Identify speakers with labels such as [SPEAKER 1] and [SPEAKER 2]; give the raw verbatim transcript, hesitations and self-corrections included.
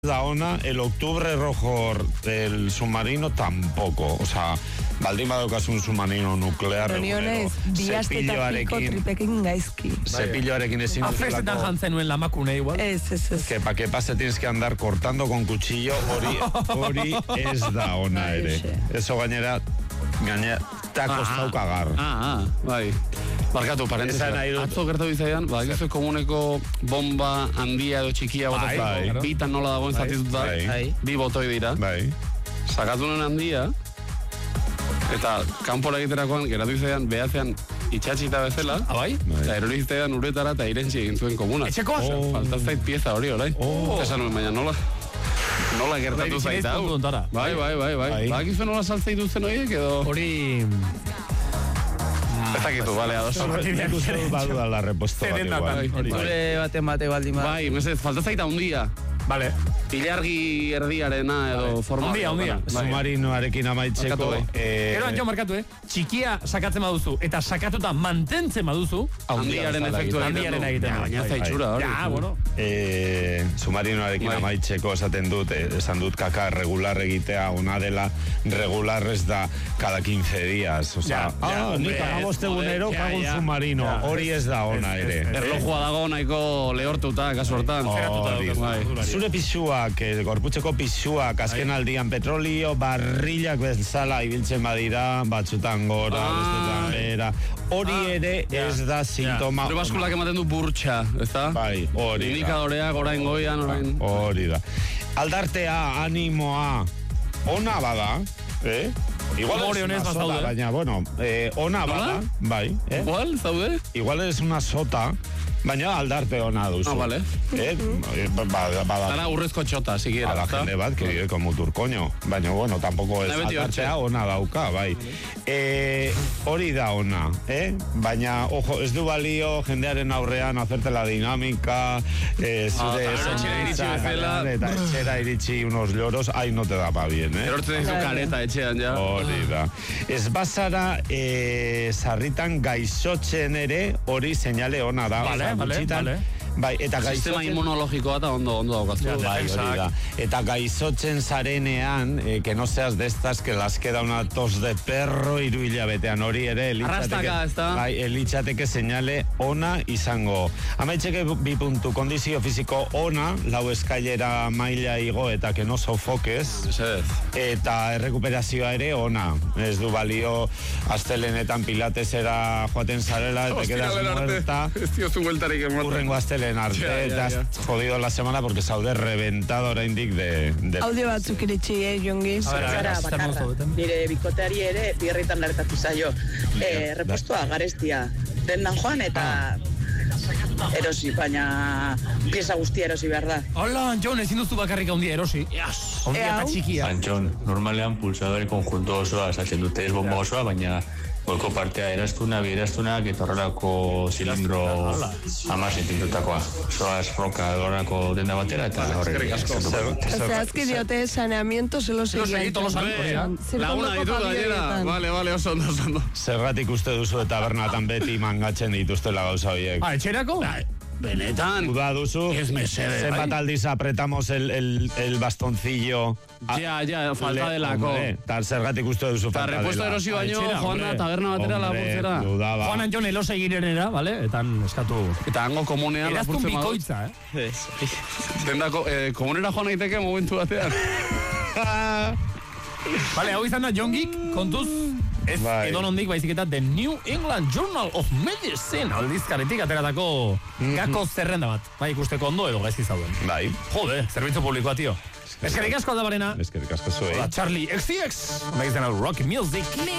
[SPEAKER 1] Da ona, el octubre rojo del submarino tampoco. O sea, baldin badaukas un submarino nuclear
[SPEAKER 2] egunero, cepilloarekin gaizki.
[SPEAKER 1] Cepilloarekin ezin dut.
[SPEAKER 3] Afestetan jantzen nuen lamakune igual.
[SPEAKER 2] Ez, ez, ez.
[SPEAKER 1] Que pa que pase tienes que andar cortando con cuchillo, hori, hori ez da ona ere. Eso gainera, gainera, te ha costado cagar.
[SPEAKER 4] Ah, ah, bai. Barkatu, parentesa. Atzo gertu bizaidan, ba, egizu komuneko bomba handia edo txikia botatzen. Bitan nola dagoen zatituta, bi botoi dira.
[SPEAKER 1] Bai.
[SPEAKER 4] Sakatu nuen handia, eta kanpora egiterakoan, geratu bizaidan, behatzean itxatxita bezala.
[SPEAKER 3] Abai?
[SPEAKER 4] Eta erori bizaidan uretara eta irentzi egin zuen komuna.
[SPEAKER 3] Etxeko asa?
[SPEAKER 4] Faltazait pieza hori, orai. Esan nuen, baina nola... Nola gertatu zaita. Bai, bai, bai, bai. Ba, egizu nola saltzei duzen horiek edo...
[SPEAKER 3] Hori...
[SPEAKER 4] Ez dakitu, bale, ados.
[SPEAKER 1] Nik uste dut badu da la reposto bat igual.
[SPEAKER 2] Gure baten bate baldin bat.
[SPEAKER 4] Bai, mesez, falta zaita hundia.
[SPEAKER 3] Vale.
[SPEAKER 4] Ilargi erdiarena edo forma.
[SPEAKER 3] Hundia, hundia.
[SPEAKER 1] Submarinoarekin amaitzeko.
[SPEAKER 3] Gero antxo markatu, eh? Txikia sakatzen baduzu eta sakatuta mantentzen baduzu.
[SPEAKER 4] Handiaren efektua
[SPEAKER 3] handiaren egiten.
[SPEAKER 4] Baina zaitxura hori.
[SPEAKER 3] Ja, bueno.
[SPEAKER 1] Submarinoarekin amaitzeko esaten dut, esan dut kaka regular egitea, ona dela regular ez da cada quince días. O sea, ah, nik agaboste egunero kago un submarino. Hori ez da ona ere.
[SPEAKER 4] Erlojua dago nahiko lehortuta, kasu hortan.
[SPEAKER 1] Zure pisuak, gorputzeko pisuak, azken aldian petrolio, barrilak bezala ibiltzen badira, batzutan gora, bestetan bera. Hori ere ez da sintoma.
[SPEAKER 4] Zure baskulak ematen du burtsa, ez da?
[SPEAKER 1] Bai, hori da.
[SPEAKER 4] Indikadoreak, orain goian, orain...
[SPEAKER 1] Hori da. Aldartea, animoa, ona bada, eh? Igual es una sota, baina, bueno, ona bada, bai.
[SPEAKER 4] Igual, zaude?
[SPEAKER 1] Igual es una sota, baina aldarte ona duzu.
[SPEAKER 4] Ah, vale.
[SPEAKER 1] Eh,
[SPEAKER 4] Zara urrezko txota, siquiera.
[SPEAKER 1] A la gente bat, que vive como turcoño. Baina, bueno, tampoco es aldartea ona dauka, bai. Hori da ona, eh? Baina, ojo, ez du balio jendearen aurrean hacerte la dinámica, zure sonrisa, eta etxera iritsi unos lloros, ahí no te da pa bien, eh?
[SPEAKER 4] Erortzen dizu kareta etxean, ja.
[SPEAKER 1] Hori da. Ez bazara sarritan gaixotzen ere, hori seinale ona da.
[SPEAKER 3] Vale, vale, vale.
[SPEAKER 1] Bai, eta
[SPEAKER 4] sistema inmunologikoa eta ondo, ondo daukaztu.
[SPEAKER 1] Bai, hori da. Eta gaixotzen zarenean, eh, que no seas de estas que las queda una tos de perro iru hilabetean, hori ere
[SPEAKER 4] elitxateke,
[SPEAKER 1] bai, elitxateke seinale ona izango. Amaitzeke bi puntu, kondizio fiziko ona, lau eskailera maila igo eta que no sofoques, eta errekuperazioa ere ona. Ez du balio astelenetan pilatesera joaten zarela, eta quedas muerta.
[SPEAKER 4] Ez diozu bueltarik ematen.
[SPEAKER 1] Urrengo astelenetan arte, eta has jodido la semana porque saude reventado oraindik de...
[SPEAKER 2] Audio batzuk iritsi, eh, Jongi?
[SPEAKER 5] Zara bakarra. Nire bikoteari ere birritan lartatu zaio. Repostua garestia. Dendan joan eta... erosi, baina pieza guztia erosi behar da.
[SPEAKER 3] Hola, Antxon, ezin duzu bakarrik handia erosi. Handia eta txikia.
[SPEAKER 6] Antxon, normalean pulsadore konjunto osoa esatzen dute ez bomba osoa, baina golko partea erastuna, bi erastunak, eta horrelako zilindro hamar zentimetrotakoa. Osoa esroka horrelako denda batera, eta horrek.
[SPEAKER 2] Zehazki diote saneamiento zelo segui.
[SPEAKER 4] Laguna ditu gainera. Vale, vale, oso ondo, oso ondo.
[SPEAKER 1] Zergatik uste duzu eta bernatan beti mangatzen dituztela gauza horiek.
[SPEAKER 3] Ah, etxerako?
[SPEAKER 4] Benetan.
[SPEAKER 1] Duda duzu.
[SPEAKER 4] Ez mesede.
[SPEAKER 1] Zenbat aldiz apretamos el, el, el bastoncillo.
[SPEAKER 4] Ja, ja, falta delako.
[SPEAKER 1] Eta zergatik uste duzu falta dela.
[SPEAKER 4] Eta repuesto erosi baino, joan da taberna batera lapurtzera.
[SPEAKER 3] Joan Antxon elose girenera, vale? Etan eskatu...
[SPEAKER 4] Eta hango komunean lapurtzen
[SPEAKER 3] madut. Eraztun bikoitza,
[SPEAKER 4] eh? Dendako, komunera joan egiteke momentu batean.
[SPEAKER 3] Vale, hau izan da Jongik, kontuz... Ez edo nondik baizik eta The New England Journal of Medicine aldizkaretik ateratako gako zerrenda bat. Bai, ikusteko ondo edo gaizki zauden.
[SPEAKER 1] Bai.
[SPEAKER 3] Jode, zerbitzu publikoa, tio. Eskerrik asko aldabarena.
[SPEAKER 1] Eskerrik asko zuei.
[SPEAKER 3] Hola, Charlie X C X. Makes them a rock music.